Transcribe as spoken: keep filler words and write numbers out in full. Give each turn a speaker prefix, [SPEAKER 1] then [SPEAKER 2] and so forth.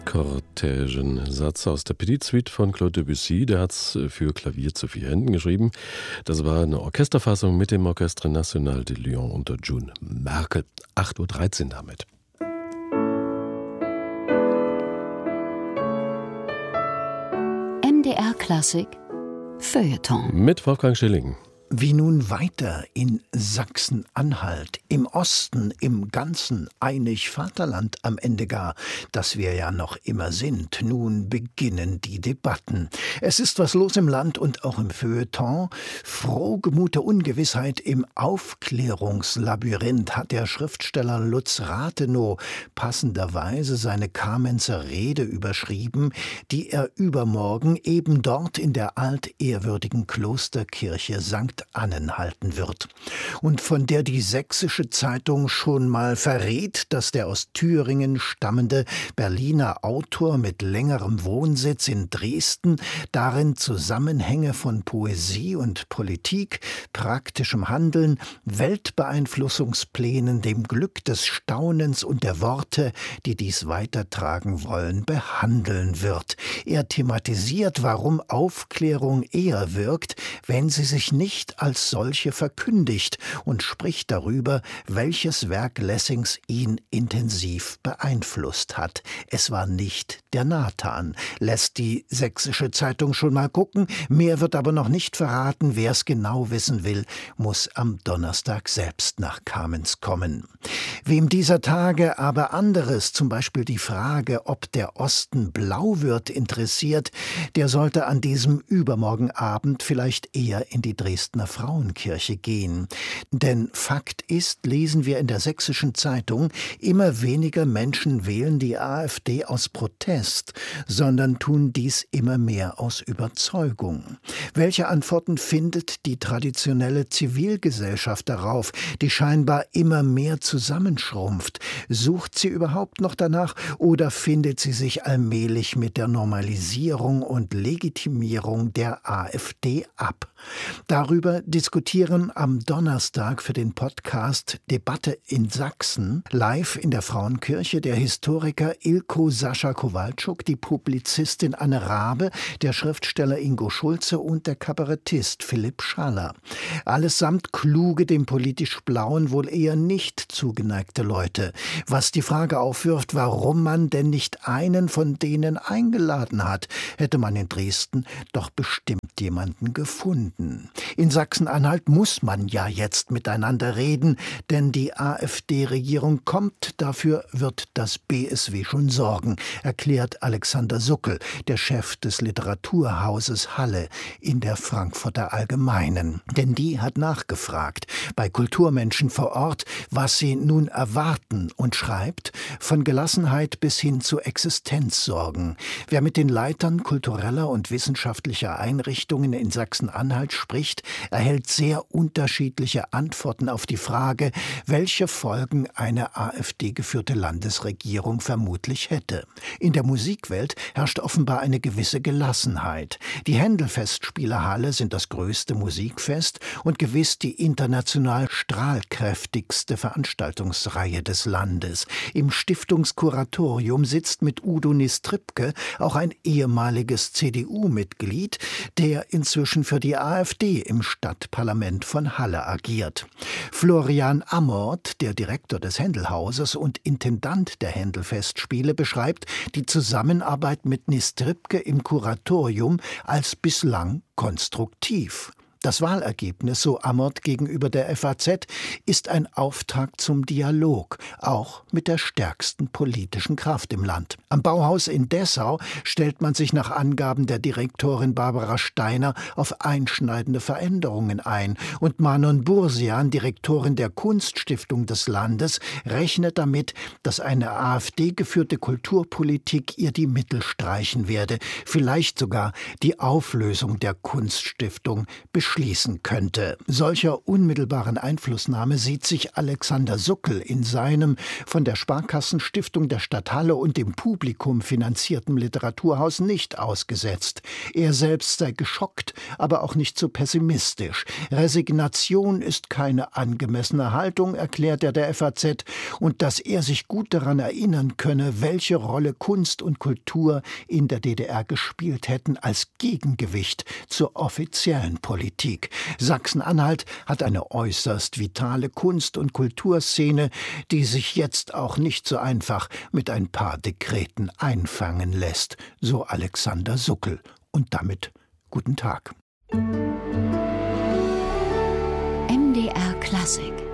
[SPEAKER 1] Cortège, ein Satz aus der Petite Suite von Claude Debussy, der hat es für Klavier zu vier Händen geschrieben. Das war eine Orchesterfassung mit dem Orchestre National de Lyon unter June Merkel. acht Uhr dreizehn damit.
[SPEAKER 2] M D R Klassik Feuilleton
[SPEAKER 1] mit Wolfgang Schilling.
[SPEAKER 3] Wie nun weiter in Sachsen-Anhalt, im Osten, im Ganzen, einig Vaterland am Ende gar, das wir ja noch immer sind. Nun beginnen die Debatten. Es ist was los im Land und auch im Feuilleton. Frohgemute Ungewissheit im Aufklärungslabyrinth hat der Schriftsteller Lutz Rathenow passenderweise seine Kamenzer Rede überschrieben, die er übermorgen eben dort in der altehrwürdigen Klosterkirche Sankt Annen halten wird und von der die Sächsische Zeitung schon mal verrät, dass der aus Thüringen stammende Berliner Autor mit längerem Wohnsitz in Dresden darin Zusammenhänge von Poesie und Politik, praktischem Handeln, Weltbeeinflussungsplänen, dem Glück des Staunens und der Worte, die dies weitertragen wollen, behandeln wird. Er thematisiert, warum Aufklärung eher wirkt, wenn sie sich nicht als solche verkündigt und spricht darüber, welches Werk Lessings ihn intensiv beeinflusst hat. Es war nicht der Nathan, lässt die Sächsische Zeitung schon mal gucken. Mehr wird aber noch nicht verraten. Wer es genau wissen will, muss am Donnerstag selbst nach Kamenz kommen. Wem dieser Tage aber anderes, zum Beispiel die Frage, ob der Osten blau wird, interessiert, der sollte an diesem Übermorgenabend vielleicht eher in die Dresdner Frauenkirche gehen. Denn Fakt ist, lesen wir in der Sächsischen Zeitung, immer weniger Menschen wählen die AfD aus Protest, sondern tun dies immer mehr aus Überzeugung. Welche Antworten findet die traditionelle Zivilgesellschaft darauf, die scheinbar immer mehr zusammenschrumpft? Sucht sie überhaupt noch danach oder findet sie sich allmählich mit der Normalisierung und Legitimierung der AfD ab? Darüber diskutieren am Donnerstag für den Podcast Debatte in Sachsen live in der Frauenkirche der Historiker Ilko Sascha Kowalczuk, die Publizistin Anne Rabe, der Schriftsteller Ingo Schulze und der Kabarettist Philipp Schaller. Allesamt kluge, dem politisch Blauen wohl eher nicht zugeneigte Leute. Was die Frage aufwirft, warum man denn nicht einen von denen eingeladen hat, hätte man in Dresden doch bestimmt jemanden gefunden. In Sachsen-Anhalt muss man ja jetzt miteinander reden, denn die AfD-Regierung kommt, dafür wird das B S W schon sorgen, erklärt Alexander Suckel, der Chef des Literaturhauses Halle in der Frankfurter Allgemeinen. Denn die hat nachgefragt bei Kulturmenschen vor Ort, was sie nun erwarten und schreibt, von Gelassenheit bis hin zu Existenzsorgen. Wer mit den Leitern kultureller und wissenschaftlicher Einrichtungen in Sachsen-Anhalt spricht, erhält sehr unterschiedliche Antworten auf die Frage, welche Folgen eine AfD-geführte Landesregierung vermutlich hätte. In der Musikwelt herrscht offenbar eine gewisse Gelassenheit. Die Händel-Festspiele-Halle sind das größte Musikfest und gewiss die international strahlkräftigste Veranstaltungsreihe des Landes. Im Stiftungskuratorium sitzt mit Udo Nistripke auch ein ehemaliges C D U-Mitglied, der inzwischen für die AfD im Stadtparlament von Halle agiert. Florian Amort, der Direktor des Händelhauses und Intendant der Händel-Festspiele, beschreibt die Zusammenarbeit mit Nistripke im Kuratorium als bislang konstruktiv. Das Wahlergebnis, so Amort gegenüber der F A Z, ist ein Auftakt zum Dialog, auch mit der stärksten politischen Kraft im Land. Am Bauhaus in Dessau stellt man sich nach Angaben der Direktorin Barbara Steiner auf einschneidende Veränderungen ein. Und Manon Bursian, Direktorin der Kunststiftung des Landes, rechnet damit, dass eine AfD-geführte Kulturpolitik ihr die Mittel streichen werde, vielleicht sogar die Auflösung der Kunststiftung beschließen ausschließen könnte. Solcher unmittelbaren Einflussnahme sieht sich Alexander Suckel in seinem von der Sparkassenstiftung der Stadt Halle und dem Publikum finanzierten Literaturhaus nicht ausgesetzt. Er selbst sei geschockt, aber auch nicht so pessimistisch. Resignation ist keine angemessene Haltung, erklärt er der F A Z, und dass er sich gut daran erinnern könne, welche Rolle Kunst und Kultur in der D D R gespielt hätten als Gegengewicht zur offiziellen Politik. Sachsen-Anhalt hat eine äußerst vitale Kunst- und Kulturszene, die sich jetzt auch nicht so einfach mit ein paar Dekreten einfangen lässt, so Alexander Suckel. Und damit guten Tag.
[SPEAKER 2] M D R Klassik